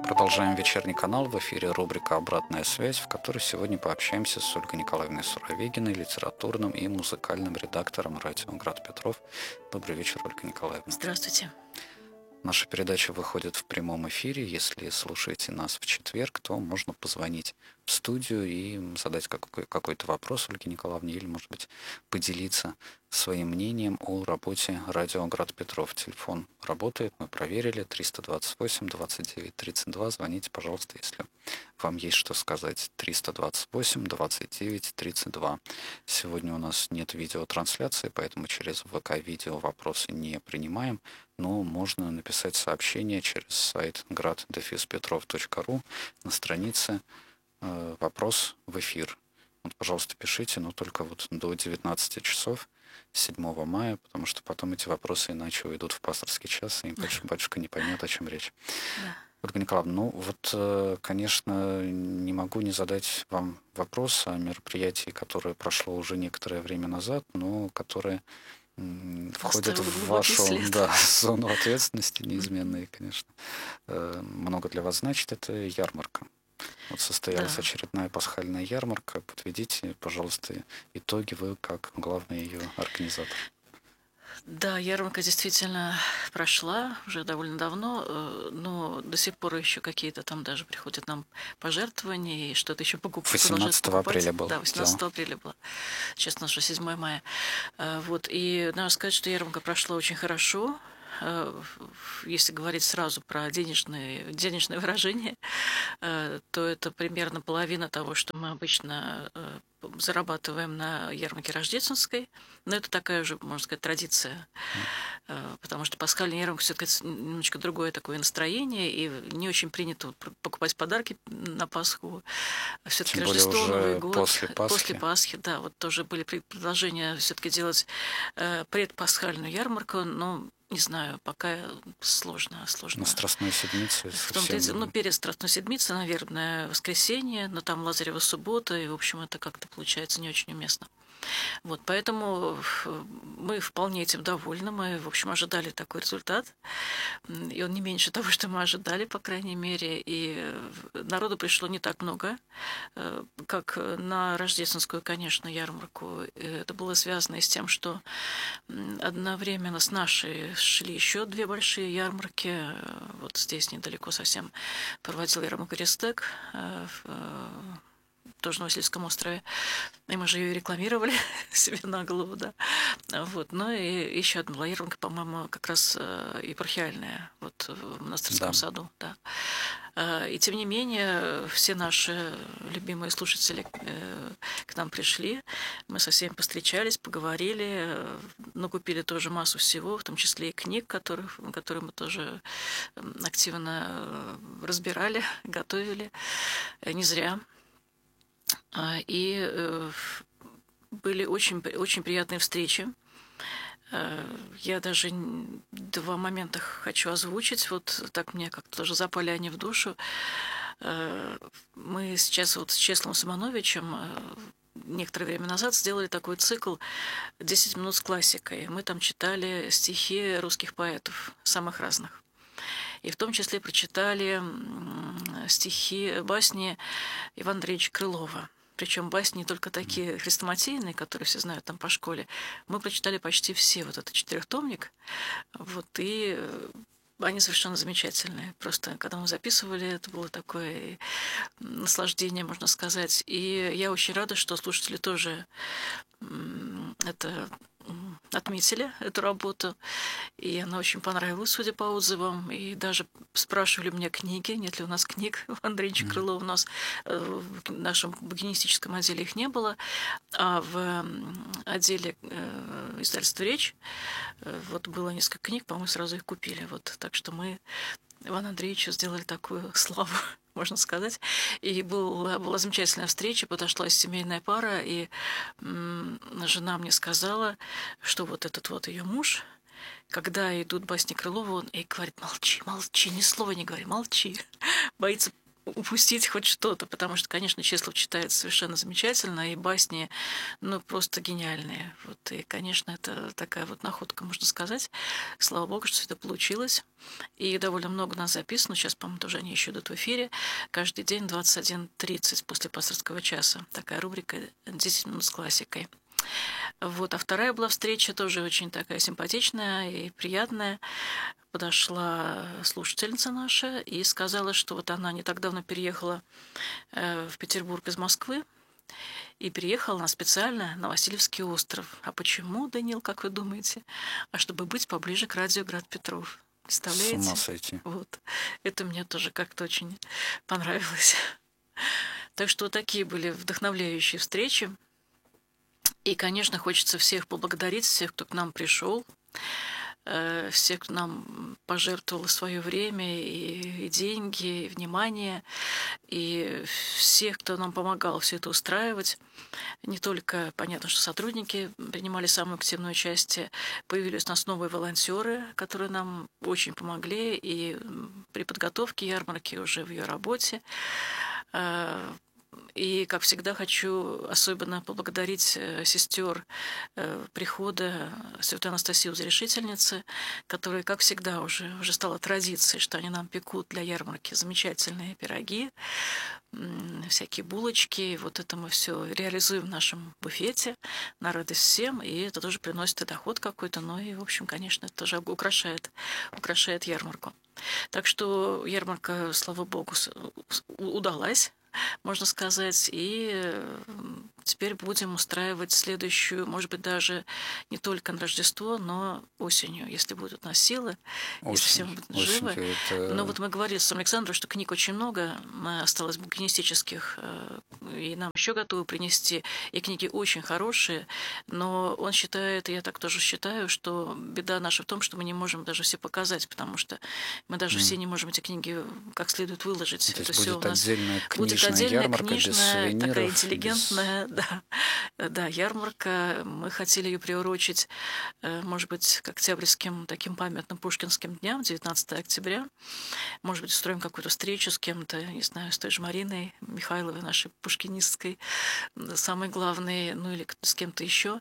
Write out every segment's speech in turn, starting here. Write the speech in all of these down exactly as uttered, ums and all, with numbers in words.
Продолжаем вечерний канал. В эфире рубрика «Обратная связь», в которой сегодня пообщаемся с Ольгой Николаевной Суровегиной, литературным и музыкальным редактором радио «Град Петров». Добрый вечер, Ольга Николаевна. Здравствуйте. Наша передача выходит в прямом эфире. Если слушаете нас в четверг, то можно позвонить в студию и задать какой- какой-то вопрос Ольге Николаевне или, может быть, поделиться своим мнением о работе радио «Град Петров». Телефон работает, мы проверили, триста двадцать восемь двадцать девять тридцать два. Звоните, пожалуйста, если вам есть что сказать. триста двадцать восемь двадцать девять тридцать два. Сегодня у нас нет видеотрансляции, поэтому через ВК-видео вопросы не принимаем, но можно написать сообщение через сайт град петров точка ру на странице э, «Вопрос в эфир». Вот, пожалуйста, пишите, но только вот до девятнадцати часов седьмого мая, потому что потом эти вопросы иначе уйдут в пасторский час, и батюшка, батюшка не поймет, о чем речь. Да. Ольга Николаевна, ну вот, конечно, не могу не задать вам вопрос о мероприятии, которое прошло уже некоторое время назад, но которое м, входит в вашу да, зону ответственности, неизменной, конечно. Э, Много для вас значит, это ярмарка. Вот состоялась Да. очередная пасхальная ярмарка. Подведите, пожалуйста, итоги, вы как главный ее организатор. Да, ярмарка действительно прошла уже довольно давно, э, но до сих пор еще какие-то там даже приходят нам пожертвования, и что-то еще покупать. восемнадцатого апреля было. Да, восемнадцатого апреля было. Сейчас у нас уже седьмое мая. Э, Вот, и надо сказать, что ярмарка прошла очень хорошо. Э, Если говорить сразу про денежные, денежное выражение, э, то это примерно половина того, что мы обычно э, зарабатываем на ярмарке рождественской. Но это такая уже, можно сказать, традиция, э, потому что пасхальная ярмарка все-таки немножечко другое такое настроение, и не очень принято вот покупать подарки на Пасху. Все-таки Тем более Рождество, уже Новый год, после Пасхи. после Пасхи, да, вот тоже были предложения все-таки делать э, предпасхальную ярмарку, но не знаю, пока сложно, сложно. На Страстную Седмицу. В том-то, совсем... ну, перед Страстной Седмицей, наверное, воскресенье, но там Лазарева суббота, и, в общем, это как-то получается не очень уместно. Вот, поэтому мы вполне этим довольны. Мы, в общем, ожидали такой результат. И он не меньше того, что мы ожидали, по крайней мере. И народу пришло не так много, как на рождественскую, конечно, ярмарку. Это было связано и с тем, что одновременно с нашей шли еще две большие ярмарки. Вот здесь недалеко совсем проводил ярмарку Рестек тоже на Васильевском острове. И мы же ее рекламировали себе на голову, да. Вот. Ну и еще одна была ярмарка, по-моему, как раз епархиальная, вот в монастырском Да. саду, да. И тем не менее, все наши любимые слушатели к нам пришли, мы со всеми повстречались, поговорили, накупили тоже массу всего, в том числе и книг, которых, которые мы тоже активно разбирали, готовили. Не зря. И были очень, очень приятные встречи. Я даже два момента хочу озвучить. Вот так мне как-то тоже запали они в душу. Мы сейчас вот с Чеслом Симоновичем некоторое время назад сделали такой цикл «десять минут с классикой». Мы там читали стихи русских поэтов, самых разных. И в том числе прочитали стихи, басни Ивана Андреевича Крылова. Причем басни не только такие хрестоматийные, которые все знают там по школе. Мы прочитали почти все, вот этот четырехтомник. Вот, и они совершенно замечательные. Просто когда мы записывали, это было такое наслаждение, можно сказать. И я очень рада, что слушатели тоже это отметили, эту работу. И она очень понравилась, судя по отзывам. И даже спрашивали меня книги, нет ли у нас книг у Андреевича mm-hmm. Крылова. У нас в нашем букинистическом отделе их не было. А в отделе издательства «Речь» вот было несколько книг, по-моему, сразу их купили. Вот. Так что мы Ивану Андреевичу сделали такую славу, можно сказать. И была, была замечательная встреча, подошла семейная пара, и м, жена мне сказала, что вот этот вот ее муж, когда идут басни Крылова, он ей говорит: молчи, молчи, ни слова не говори, молчи. Боится упустить хоть что-то, потому что, конечно, Чеслов читает совершенно замечательно, и басни, ну, просто гениальные. Вот, и, конечно, это такая вот находка, можно сказать. Слава богу, что все это получилось. И довольно много у нас записано. Сейчас, по-моему, тоже они еще идут в эфире. Каждый день двадцать один тридцать после пасторского часа. Такая рубрика «десять минут с классикой». Вот. А вторая была встреча тоже очень такая симпатичная и приятная. Подошла слушательница наша и сказала, что вот она не так давно переехала э, в Петербург из Москвы, и переехала она специально на Васильевский остров. А почему, Данил, как вы думаете? А чтобы быть поближе к радио Град Петров. С Представляете? ума сойти. Вот. Это мне тоже как-то очень понравилось. Так что вот такие были вдохновляющие встречи. И, конечно, хочется всех поблагодарить, всех, кто к нам пришел, э, всех, кто нам пожертвовал свое время и, и деньги, и внимание, и всех, кто нам помогал все это устраивать. Не только, понятно, что сотрудники принимали самое активное участие, появились у нас новые волонтеры, которые нам очень помогли и при подготовке ярмарки, уже в ее работе. Э, И, как всегда, хочу особенно поблагодарить э, сестер э, прихода Святой Анастасии Разрешительницы, которые, как всегда, уже, уже стало традицией, что они нам пекут для ярмарки замечательные пироги, м, всякие булочки. И вот это мы все реализуем в нашем буфете на радость всем, и это тоже приносит и доход какой-то, ну и, в общем, конечно, это тоже украшает, украшает ярмарку. Так что ярмарка, слава богу, с- с- удалась, можно сказать, и э, теперь будем устраивать следующую, может быть, даже не только на Рождество, но осенью, если будут у нас силы, если все Осень. мы будем живы. Осенью Но это... вот мы говорили с Александром, что книг очень много э, осталось букинистических, э, и нам еще готовы принести, и книги очень хорошие, но он считает, и я так тоже считаю, что беда наша в том, что мы не можем даже все показать, потому что мы даже все м, не можем эти книги как следует выложить. То Это есть все у будет нас отдельная будет книжная отдельная ярмарка без книжная, такая сувениров, без... интеллигентная, да, да, ярмарка. Мы хотели ее приурочить, э, может быть, к октябрьским таким памятным пушкинским дням, девятнадцатого октября. Может быть, устроим какую-то встречу с кем-то, не знаю, с той же Мариной Михайловой, нашей пушкинистской, м, самой главной, ну или с кем-то еще.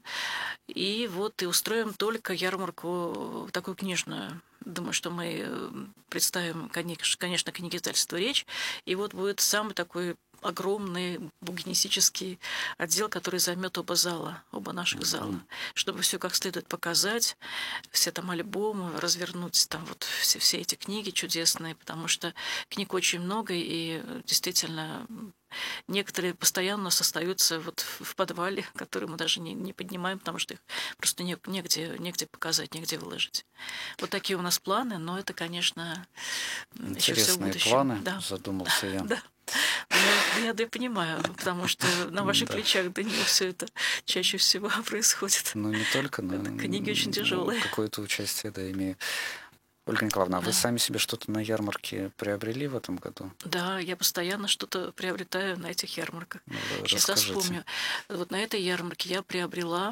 И вот и устроим только ярмарку такую книжную. Думаю, что мы э, представим, конечно, конечно, книги издательства «Речь», и вот будет самый такой огромный букинистический отдел, который займет оба зала, оба наших зала, Мгм. чтобы все как следует показать, все там альбомы, развернуть там вот все, все эти книги чудесные, потому что книг очень много, и э, действительно некоторые постоянно остаются вот в в подвале, которые мы даже не, не поднимаем, потому что их просто не- негде, негде показать, негде выложить. Вот такие у нас планы, но это, конечно, еще все в Интересные будущем. планы, Да, задумался я. да. Ну, я, да, я понимаю, потому что на ваших Да. плечах, Данил, все это чаще всего происходит. Ну, не только, но Это книги очень ну, тяжелые. какое-то участие, да, имею. Ольга Николаевна, а вы Да. сами себе что-то на ярмарке приобрели в этом году? Да, я постоянно что-то приобретаю на этих ярмарках. Ну, вы Сейчас я расскажите. вспомню. Вот на этой ярмарке я приобрела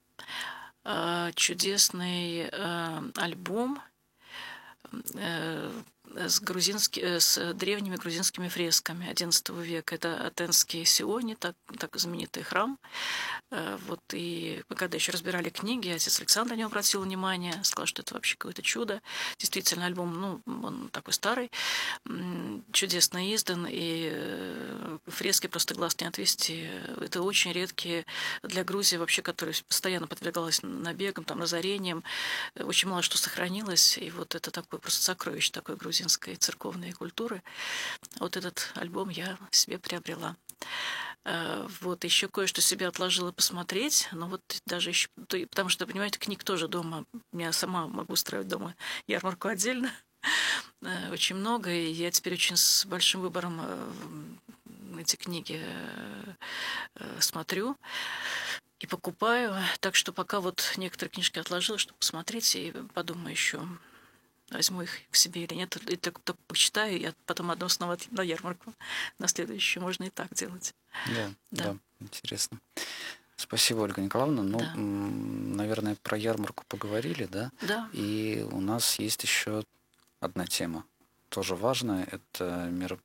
э, чудесный э, альбом э, с, грузински, э, с древними грузинскими фресками одиннадцатого века. Это Атенский Сиони, так, так знаменитый храм. Э, Вот, и мы когда еще разбирали книги, отец Александр на него обратил внимание, сказал, что это вообще какое-то чудо. Действительно, альбом, ну, он такой старый, м, чудесно издан, и э, фрески просто глаз не отвести. Это очень редкие для Грузии вообще, которая постоянно подвергалась набегам, там, разорениям. Очень мало что сохранилось, и вот это такое просто сокровище такой грузинской церковной культуры. Вот этот альбом я себе приобрела. Э, Вот, еще кое-что себе отложила посмотреть, но вот даже еще, то и- потому что, понимаете, книг тоже дома, я сама могу устраивать дома ярмарку отдельно, Э, очень много, и я теперь очень с большим выбором э, эти книги э, э, смотрю и покупаю, так что пока вот некоторые книжки отложила, чтобы посмотреть, и подумаю еще, возьму их к себе или нет, и только, только почитаю, и потом одну снова на ярмарку, на следующую, можно и так делать. Да, Да, да, интересно. Спасибо, Ольга Николаевна. Ну, да, м, наверное, про ярмарку поговорили, да? да, И у нас есть еще одна тема, тоже важная. Это меро-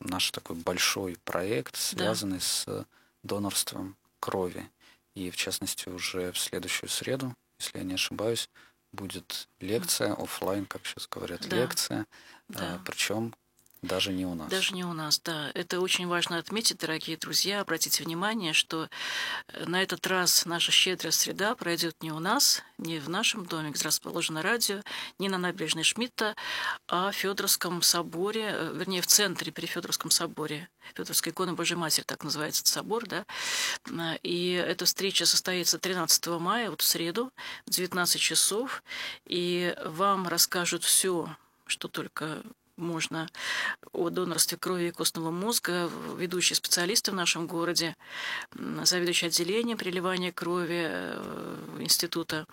наш такой большой проект, связанный да. с донорством крови. И, в частности, уже в следующую среду, если я не ошибаюсь, будет лекция, офлайн, как сейчас говорят, да. лекция, да. причем даже не у нас. Даже не у нас, да. Это очень важно отметить, дорогие друзья. Обратите внимание, что на этот раз наша щедрая среда пройдет не у нас, не в нашем доме, где расположено радио, не на набережной Шмидта, а в Федоровском соборе, вернее, в центре при Федоровском соборе. Федоровская икона Божьей Матери, так называется этот собор, да. И эта встреча состоится тринадцатого мая, вот в среду, в девятнадцать часов, и вам расскажут все, что только можно о донорстве крови и костного мозга, ведущие специалисты в нашем городе, заведующий отделением переливания крови института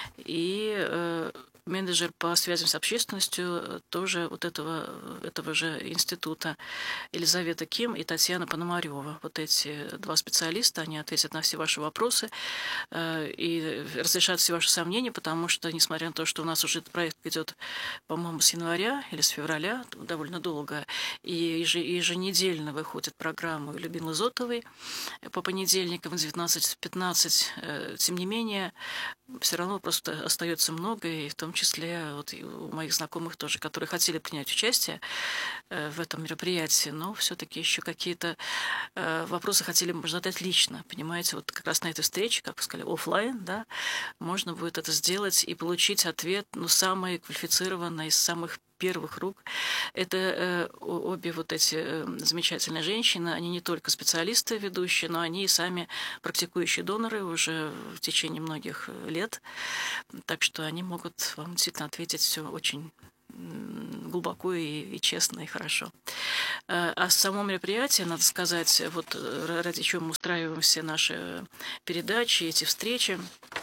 и менеджер по связям с общественностью тоже вот этого, этого же института Елизавета Ким и Татьяна Пономарева. Вот эти два специалиста, они ответят на все ваши вопросы и разрешат все ваши сомнения, потому что, несмотря на то, что у нас уже этот проект идет, по-моему, с января или с февраля, довольно долго, и еженедельно выходит программа Людмилы Зотовой по понедельникам в девятнадцать пятнадцать. Тем не менее, все равно просто остается много, и в том числе вот у моих знакомых тоже, которые хотели принять участие в этом мероприятии, но все-таки еще какие-то вопросы хотели бы задать лично, понимаете, вот как раз на этой встрече, как вы сказали, офлайн, да, можно будет это сделать и получить ответ, ну, самый квалифицированный из самых первых рук. Это э, обе вот эти э, замечательные женщины, они не только специалисты ведущие, но они и сами практикующие доноры уже в течение многих лет. Так что они могут вам действительно ответить все очень глубоко и, и честно, и хорошо. А о самом мероприятии, надо сказать, вот ради чего мы устраиваем все наши передачи, эти встречи.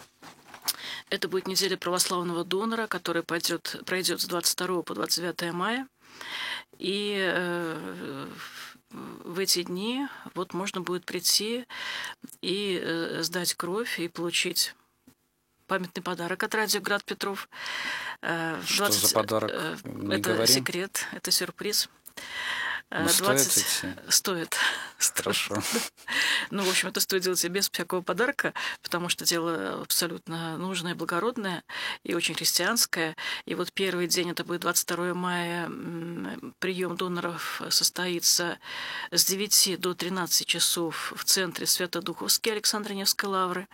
Это будет неделя православного донора, которая пойдет, пройдет с двадцать второго по двадцать девятое мая. И э, в эти дни вот можно будет прийти и э, сдать кровь, и получить памятный подарок от радио «Град Петров». двадцать, Что за подарок? Не это говорим? Секрет, это сюрприз. Ну, двадцать... стоит идти? Стоит. Хорошо. Ну, в общем, это стоит делать и без всякого подарка, потому что дело абсолютно нужное, благородное и очень христианское. И вот первый день, это будет двадцать второго мая, прием доноров состоится с девяти до тринадцати часов в центре Свято-Духовский Александра Невской лавры.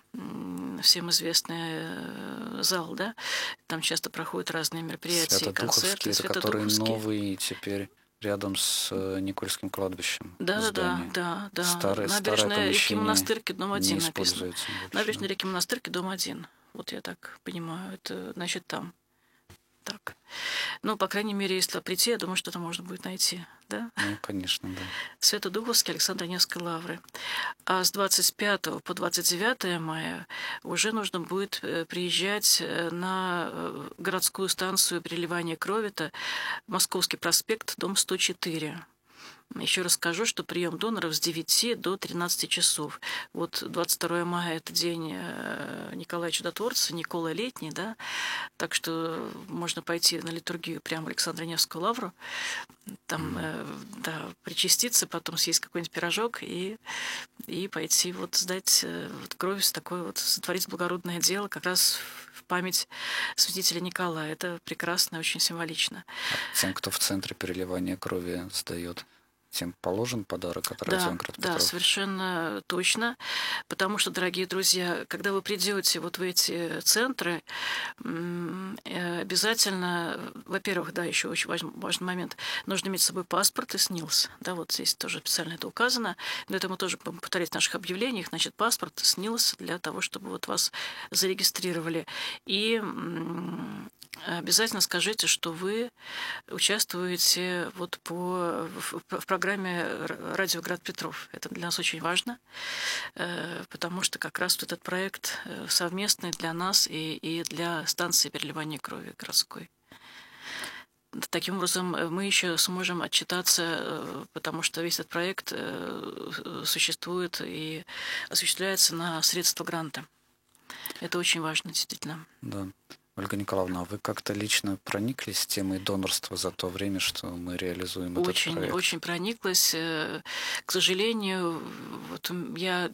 Всем известный зал, да? Там часто проходят разные мероприятия, концерты. Это который новый теперь рядом с Никольским кладбищем. Да, да, да, да, да. Старое, Набережная реки Монастырки, дом один написано. Больше, Набережная реки Монастырки, дом один. Вот я так понимаю, это значит там. Так. Ну, по крайней мере, если прийти, я думаю, что это можно будет найти, да? Ну, конечно, да. Свято-Духовский Александра Невской лавры. А с двадцать пятого по двадцать девятое мая уже нужно будет приезжать на городскую станцию переливания крови. Это Московский проспект, дом сто четыре. Еще раз скажу, что прием доноров с девяти до тринадцати часов. Вот двадцать второго мая – это день Николая Чудотворца, Никола Летний, да, так что можно пойти на литургию прямо в Александра Невскую лавру, там, да, причаститься, потом съесть какой-нибудь пирожок и, и пойти вот сдать вот кровь, такое вот, сотворить благородное дело как раз в память святителя Николая. Это прекрасно, очень символично. А тем, кто в центре переливания крови сдает, тем положен подарок от да, радио «Град Петров». Да, совершенно точно. Потому что, дорогие друзья, когда вы придете вот в эти центры, обязательно, во-первых, да, еще очень важный, важный момент, нужно иметь с собой паспорт и СНИЛС. Да, вот здесь тоже специально это указано. Но это мы тоже будем повторять в наших объявлениях. Значит, паспорт, СНИЛС для того, чтобы вот вас зарегистрировали. И обязательно скажите, что вы участвуете вот по, в, в программе «Радио Град Петров». Это для нас очень важно, потому что как раз вот этот проект совместный для нас и, и для станции переливания крови городской. Таким образом, мы еще сможем отчитаться, потому что весь этот проект существует и осуществляется на средства гранта. Это очень важно, действительно. Да. Ольга Николаевна, а вы как-то лично прониклись темой донорства за то время, что мы реализуем этот Очень, проект? очень прониклась. Э, К сожалению, вот я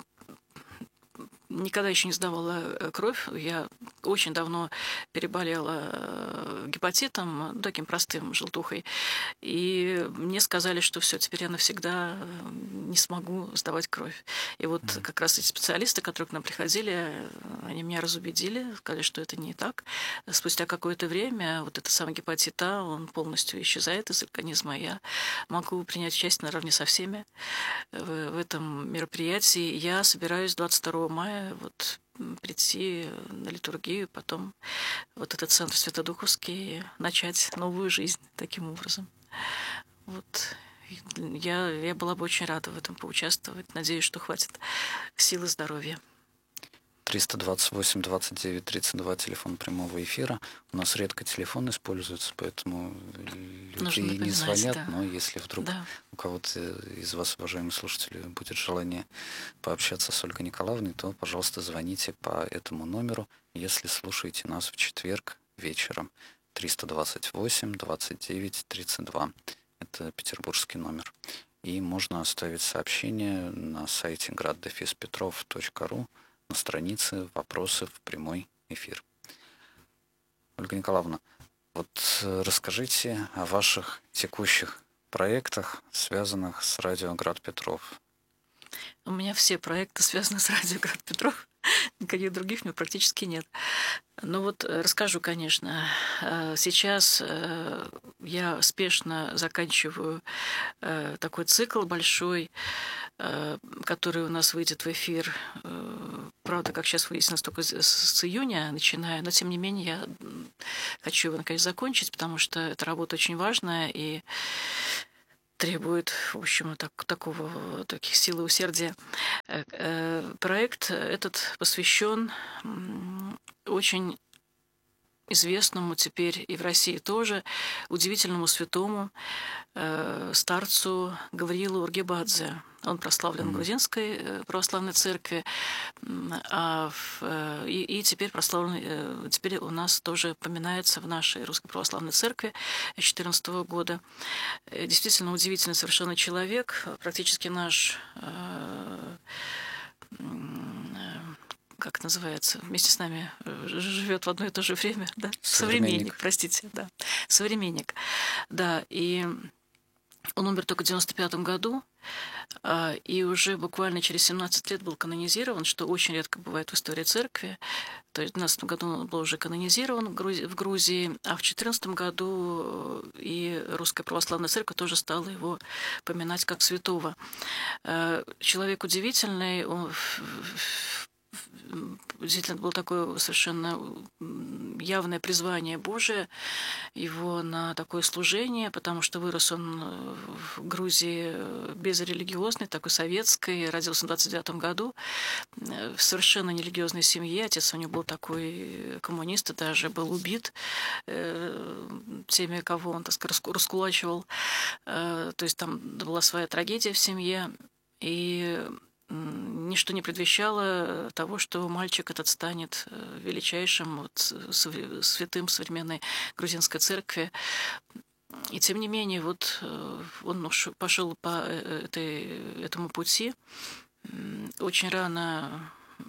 никогда еще не сдавала э, кровь. Я очень давно переболела э, гепатитом, ну, таким простым, желтухой. И мне сказали, что все, теперь я навсегда э, не смогу сдавать кровь. И вот Мгм. как раз эти специалисты, которые к нам приходили, э, они меня разубедили, сказали, что это не так. Спустя какое-то время вот этот самый гепатит А, он полностью исчезает из организма. И я могу принять участие наравне со всеми в, в этом мероприятии. Я собираюсь двадцать второго мая вот м, прийти на литургию, потом вот этот центр Святодуховский, начать новую жизнь таким образом. Вот. И Я, я была бы очень рада в этом поучаствовать. Надеюсь, что хватит силы и здоровья. триста двадцать восемь двадцать девять тридцать два, телефон прямого эфира. У нас редко телефон используется, поэтому люди Нужно и не напоминать, звонят, да. но если вдруг Да. у кого-то из вас, уважаемые слушатели, будет желание пообщаться с Ольгой Николаевной, то, пожалуйста, звоните по этому номеру, если слушаете нас в четверг вечером. триста двадцать восемь двадцать девять тридцать два. Это петербургский номер. И можно оставить сообщение на сайте град дефис петров точка ру на странице «Вопросы в прямой эфир». Ольга Николаевна, вот э, расскажите о ваших текущих проектах, связанных с радио «Град Петров». У меня все проекты связаны с радио «Град Петров». Никаких других у меня практически нет. Ну вот э, расскажу, конечно. Э, Сейчас э, я спешно заканчиваю э, такой цикл большой, э, который у нас выйдет в эфир. Э, Правда, как сейчас выяснилось, только с с июня начиная, но тем не менее я м, хочу его наконец закончить, потому что эта работа очень важная и требует, в общем, так, такого, таких сил и усердия. Э, э, Проект этот посвящен м, очень известному теперь и в России тоже удивительному святому э, старцу Гавриилу Ургебадзе. Он прославлен в М, грузинской э, православной церкви, м, а в, э, и, и теперь прославлен, э, теперь у нас тоже поминается в нашей русской православной церкви две тысячи четырнадцатого года. Э, Действительно удивительный совершенно человек, практически наш э, м, э, как это называется, вместе с нами э, живет в одно и то же время, да? Современник, Современник. простите, да. Современник, да. И он умер только в девяносто пятом году, а, и уже буквально через семнадцать лет был канонизирован, что очень редко бывает в истории церкви. То есть в двенадцатом году он был уже канонизирован в Грузии, в Грузии, а в четырнадцатом году э, и Русская Православная Церковь тоже стала его поминать как святого. Э, Человек удивительный, он в- в- действительно было такое совершенно м, явное призвание Божие его на такое служение, потому что вырос он э, в Грузии э, безрелигиозной, такой советской, родился в двадцать девятом году, э, в совершенно нерелигиозной семье. Отец у него был такой коммунист, и даже был убит э, теми, кого он, так сказать, раску- раскулачивал. Э, То есть там была своя трагедия в семье. И м, ничто не предвещало того, что мальчик этот станет э, величайшим вот, св- святым современной грузинской церкви. И тем не менее, вот э, он уж пошел по э, этой, этому пути. М, Очень рано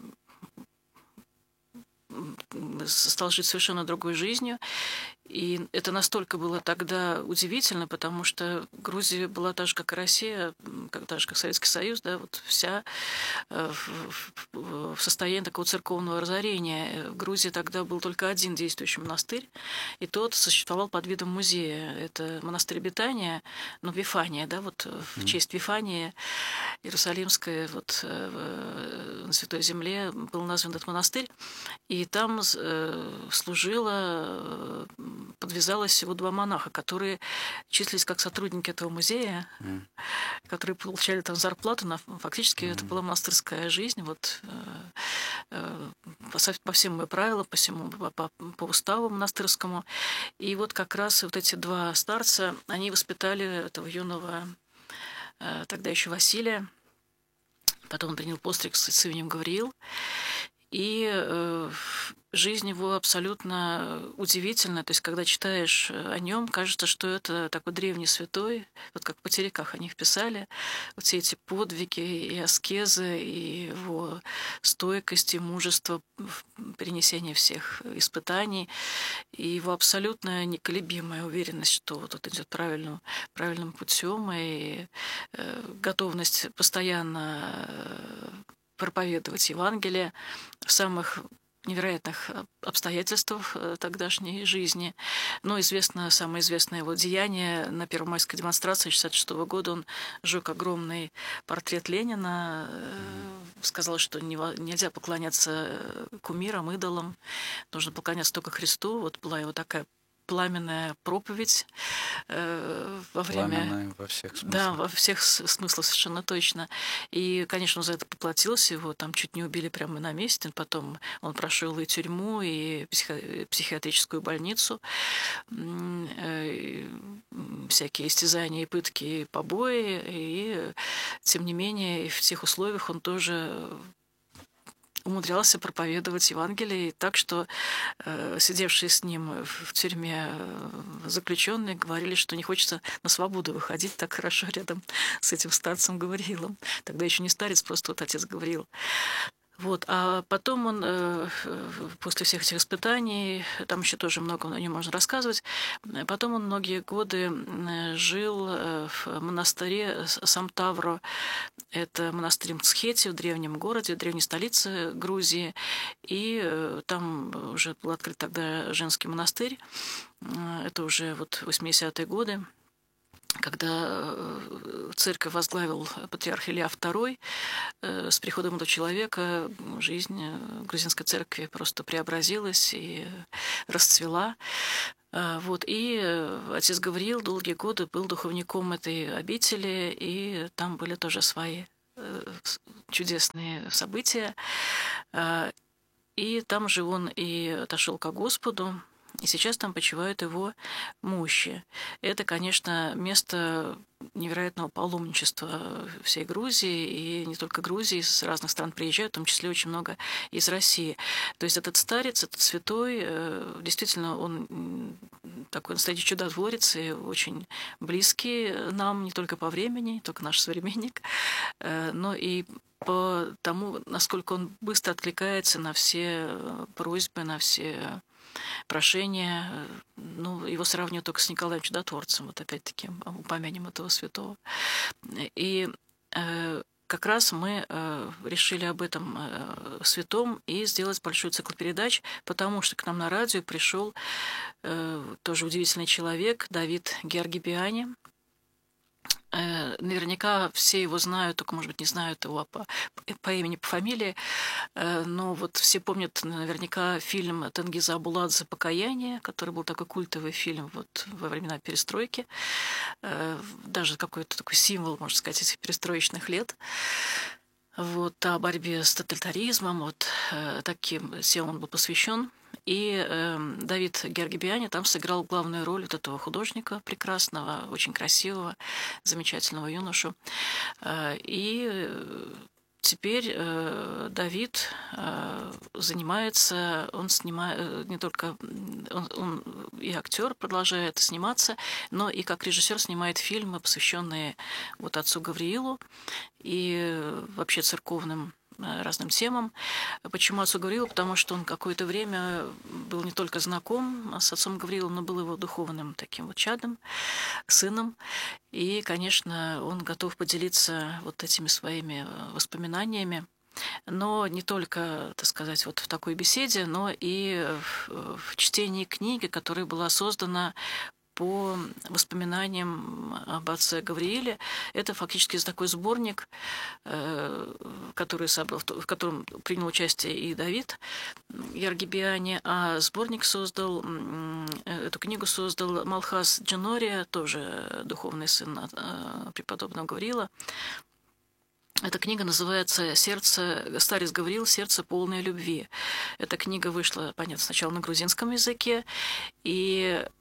м, стал жить совершенно другой жизнью. И это настолько было тогда удивительно, потому что Грузия была так же, как и Россия, м, как, так же, как Советский Союз, да, вот вся э, в, в- в состоянии такого церковного разорения. Э, В Грузии тогда был только один действующий монастырь, и тот существовал под видом музея. Это монастырь Бетания, ну, Вифания, да, вот э, в М, честь Вифании Иерусалимской, вот э, в- э, на Святой Земле был назван этот монастырь. И там э, служило, э, подвязалось всего два монаха, которые числились как сотрудники этого музея, м, которые получали там зарплату. На, фактически это м. была монастырская жизнь, вот, э, э, по, со- по всем ее правилам, по всему, по, по- по уставу монастырскому. И вот как раз вот эти два старца, они воспитали этого юного, э, тогда еще Василия. Потом он принял постриг с с именем Гавриил. И э, жизнь его абсолютно удивительна. То есть, когда читаешь о нем, кажется, что это такой древний святой, вот как в потеряках о них писали, вот все эти подвиги и аскезы, и его стойкость, и мужество в перенесении всех испытаний, и его абсолютно неколебимая уверенность, что вот он идет правильным, правильным путем, и э, готовность постоянно э, проповедовать Евангелие в самых невероятных обстоятельствах тогдашней жизни. Но известно, самое известное его деяние на первомайской демонстрации шестьдесят шестого года. Он сжег огромный портрет Ленина, сказал, что нельзя поклоняться кумирам, идолам, нужно поклоняться только Христу. Вот была его такая пламенная проповедь э, во время... Пламенная во всех смыслах. Да, во всех смыслах совершенно точно. И, конечно, он за это поплатился, его там чуть не убили прямо на месте. Потом он прошел и тюрьму, и психи... психиатрическую больницу, и всякие истязания, и пытки, и побои. И, тем не менее, в тех условиях он тоже умудрялся проповедовать Евангелие, так что э, сидевшие с ним в тюрьме э, заключенные говорили, что не хочется на свободу выходить, так хорошо рядом с этим старцем Гавриилом. Тогда еще не старец, просто вот отец Гавриил. Вот. А потом он, э, после всех этих испытаний, там еще тоже много о нем можно рассказывать, потом он многие годы жил в монастыре Самтавро. Это монастырь Мцхети в древнем городе, в древней столице Грузии. И там уже был открыт тогда женский монастырь. Это уже вот восьмидесятые годы, когда церковь возглавил патриарх Илья второй. С приходом этого человека жизнь грузинской церкви просто преобразилась и расцвела. Вот. И отец Гавриил долгие годы был духовником этой обители, и там были тоже свои чудесные события. И там же он и отошел ко Господу, и сейчас там почивают его мощи. Это, конечно, место невероятного паломничества всей Грузии, и не только Грузии, с разных стран приезжают, в том числе очень много из России. То есть этот старец, этот святой, действительно, он такой настоящий чудотворец и очень близкий нам не только по времени, не только наш современник, но и по тому, насколько он быстро откликается на все просьбы, на все прошения. Ну, его сравнивают только с Николаем Чудотворцем, вот опять-таки упомянем этого святого. И э, как раз мы э, решили об этом э, святом и сделать большой цикл передач, потому что к нам на радио пришел э, тоже удивительный человек, Давид Георгибиани. Наверняка все его знают, только, может быть, не знают его по, по имени, по фамилии, но вот все помнят наверняка фильм Тенгиза Абуладзе «Покаяние», который был такой культовый фильм вот во времена перестройки, даже какой-то такой символ, можно сказать, этих перестроечных лет. Вот, о борьбе с тоталитаризмом, вот таким всем он был посвящен. И э, Давид Георгибиани там сыграл главную роль вот этого художника прекрасного, очень красивого, замечательного юношу. Э, и теперь э, Давид э, занимается, он снимает не только, он, он и актер продолжает сниматься, но и как режиссер снимает фильмы, посвященные вот отцу Гавриилу и вообще церковным разным темам. Почему отцу Гавриилу? Потому что он какое-то время был не только знаком с отцом Гавриилом, но был его духовным таким вот чадом, сыном. И, конечно, он готов поделиться вот этими своими воспоминаниями. Но не только, так сказать, вот в такой беседе, но и в, в чтении книги, которая была создана по воспоминаниям об отце Гаврииле. Это фактически такой сборник, который собрал, в котором принял участие и Давид Георгибиани, а сборник создал, эту книгу создал Малхас Джинория, тоже духовный сын преподобного Гавриила. Эта книга называется «Сердце, старец Гавриил. Сердце полное любви». Эта книга вышла, понятно, сначала на грузинском языке, и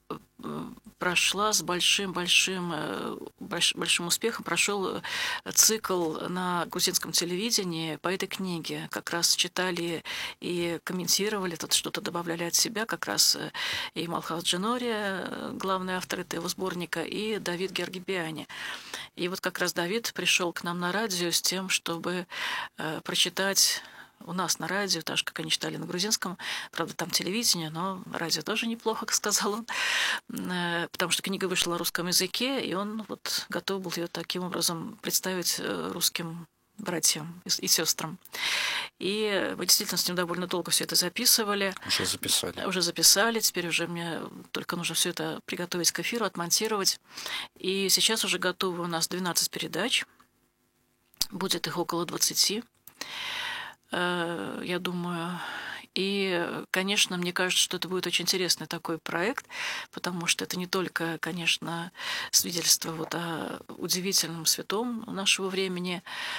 прошла с большим-большим большим успехом, прошел цикл на грузинском телевидении по этой книге. Как раз читали и комментировали, тут что-то добавляли от себя, как раз и Малхас Джинори, главный автор этого сборника, и Давид Гергибиани. И вот как раз Давид пришел к нам на радио с тем, чтобы прочитать у нас на радио, так же, как они читали на грузинском. Правда, там телевидение, но радио тоже неплохо, как сказал он. Потому что книга вышла на русском языке, и он вот готов был ее таким образом представить русским братьям и сестрам. И мы действительно с ним довольно долго все это записывали. Уже записали. Уже записали. Теперь уже мне только нужно все это приготовить к эфиру, отмонтировать. И сейчас уже готовы у нас двенадцать передач. Будет их около двадцати. Я думаю. И, конечно, мне кажется, что это будет очень интересный такой проект, потому что это не только, конечно, свидетельство вот о удивительном святом нашего времени,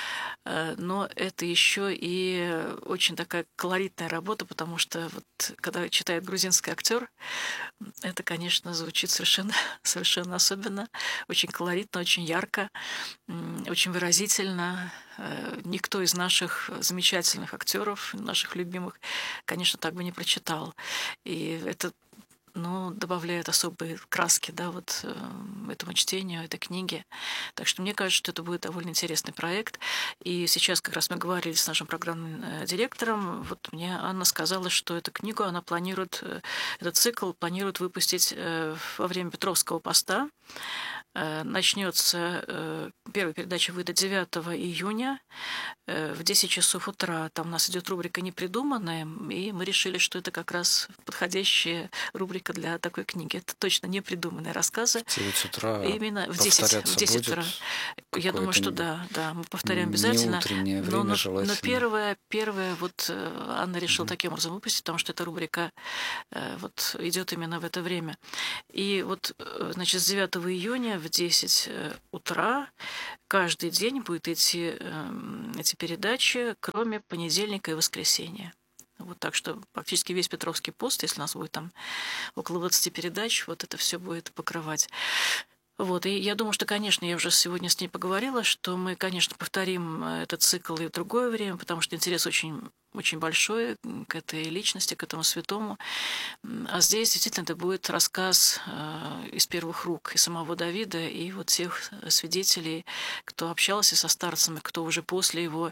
но это еще и очень такая колоритная работа, потому что вот когда читает грузинский актер, это, конечно, звучит совершенно, совершенно особенно, очень колоритно, очень ярко, очень выразительно. Никто из наших замечательных актеров, наших любимых, конечно, так бы не прочитал. И это, ну, добавляет особые краски, да, вот э, этому чтению, этой книге. Так что мне кажется, что это будет довольно интересный проект. И сейчас как раз мы говорили с нашим программным э, директором. Вот мне Анна сказала, что эту книгу она планирует, э, этот цикл планирует выпустить э, во время Петровского поста. Э, начнется, э, первая передача выйдет девятого июня э, в десять часов утра. Там у нас идет рубрика «Непридуманное», и мы решили, что это как раз подходящая рубрика для такой книги. Это точно не придуманные рассказы. В девять утра именно в десять, в десять утра. Я думаю, что да, да, мы повторяем обязательно. Утреннее время, но, желательно. Но первое, первое, вот Анна решила mm-hmm. таким образом выпустить, потому что эта рубрика вот идет именно в это время. И вот, значит, с девятого июня в десять утра каждый день будет идти эти передачи, кроме понедельника и воскресенья. Вот так что практически весь Петровский пост, если у нас будет там около двадцати передач, вот это все будет покрывать. Вот, и я думаю, что, конечно, я уже сегодня с ней поговорила, что мы, конечно, повторим этот цикл и в другое время, потому что интерес очень, очень большой к этой личности, к этому святому. А здесь действительно это будет рассказ из первых рук и самого Давида, и вот тех свидетелей, кто общался со старцами, кто уже после его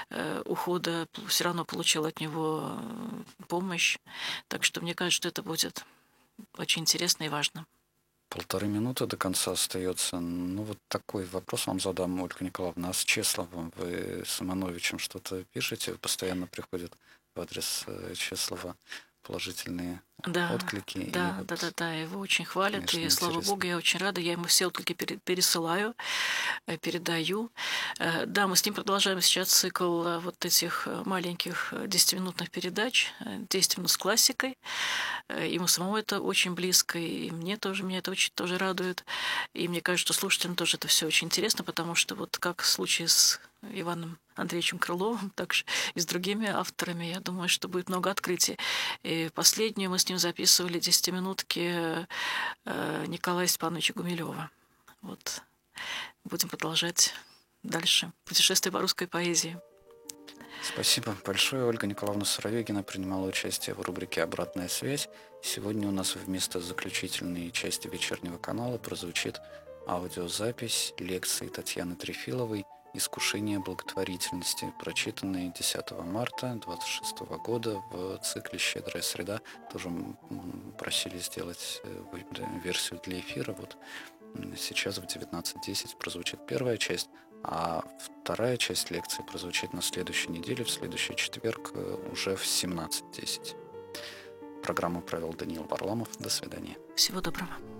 ухода все равно получил от него помощь. Так что мне кажется, что это будет очень интересно и важно. Полторы минуты до конца остается. Ну, вот такой вопрос вам задам, Ольга Николаевна. А с Чесловым вы с Симоновичем что-то пишете? Постоянно приходят в адрес Чеслова положительные да, отклики. Да, вот, да, да, да, его очень хвалят, и, интересно. слава богу, я очень рада, я ему все отклики пересылаю, передаю. Да, мы с ним продолжаем сейчас цикл вот этих маленьких десятиминутных передач, десять минут с классикой. Ему самому это очень близко, и мне тоже, меня это очень тоже радует. И мне кажется, что слушателям тоже это все очень интересно, потому что вот как в случае с Иваном Андреевичем Крыловым, так же и с другими авторами, я думаю, что будет много открытий. И последнюю мы с ним записывали десятиминутки Николая Степановича Гумилева. Вот. Будем продолжать дальше путешествие по русской поэзии. Спасибо большое. Ольга Николаевна Суровегина принимала участие в рубрике «Обратная связь». Сегодня у нас вместо заключительной части вечернего канала прозвучит аудиозапись лекции Татьяны Трефиловой «Искушение благотворительности», прочитанные десятого марта двадцать шестого года в цикле «Щедрая среда». Тоже просили сделать версию для эфира. Вот сейчас в девятнадцать десять прозвучит первая часть, а вторая часть лекции прозвучит на следующей неделе, в следующий четверг, уже в семнадцать десять. Программу провел Даниил Варламов. До свидания. Всего доброго.